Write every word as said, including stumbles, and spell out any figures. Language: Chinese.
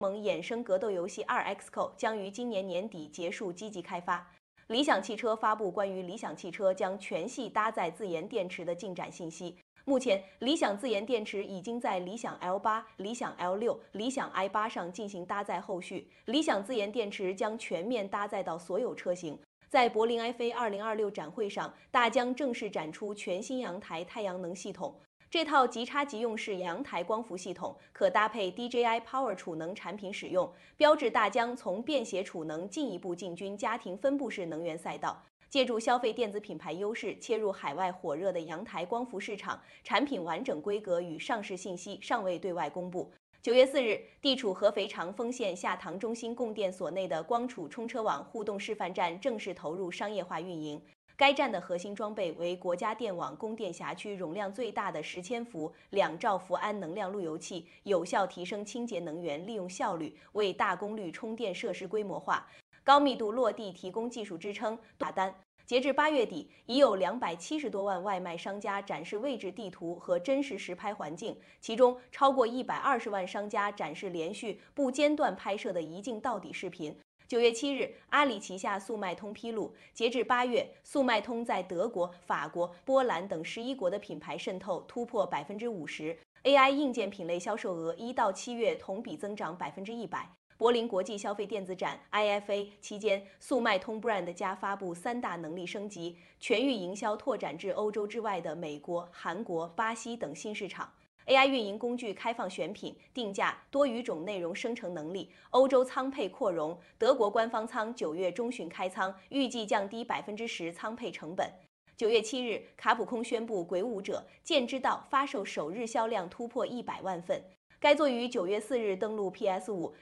盟衍生格斗游戏二 Xco 将于今年年底结束积极开发。理想汽车发布关于理想汽车将全系搭载自研电池的进展信息。目前，理想自研电池已经在理想 L 八、理想 L 六、理想 i 八上进行搭载后续。理想自研电池将全面搭载到所有车型。在柏林 I F A 二零二六展会上，大疆正式展出全新阳台太阳能系统。这套即插即用式阳台光伏系统可搭配 D J I Power 储能产品使用，标志大疆从便携储能进一步进军家庭分布式能源赛道。借助消费电子品牌优势，切入海外火热的阳台光伏市场，产品完整规格与上市信息尚未对外公布。九月四日，地处合肥长丰县下塘中心供电所内的光储充车网互动示范站正式投入商业化运营。该站的核心装备为国家电网供电辖区容量最大的十千伏两兆伏安能量路由器，有效提升清洁能源利用效率，为大功率充电设施规模化、高密度落地提供技术支撑。打单。截至八月底，已有两百七十多万外卖商家展示位置地图和真实实拍环境，其中超过一百二十万商家展示连续不间断拍摄的一镜到底视频。九月七日，阿里旗下速卖通披露，截至八月，速卖通在德国、法国、波兰等十一国的品牌渗透突破百分之五十 ，A I 硬件品类销售额一到七月同比增长百分之一百。柏林国际消费电子展 I F A 期间，速卖通 Brand 加发布三大能力升级，全域营销拓展至欧洲之外的美国、韩国、巴西等新市场。A I 运营工具开放选品、定价、多语种内容生成能力，欧洲仓配扩容，德国官方仓九月中旬开仓，预计降低百分之十仓配成本。九月七日，卡普空宣布《鬼武者：剑之道》发售首日销量突破一百万份。该作于九月四日登陆 P S 五。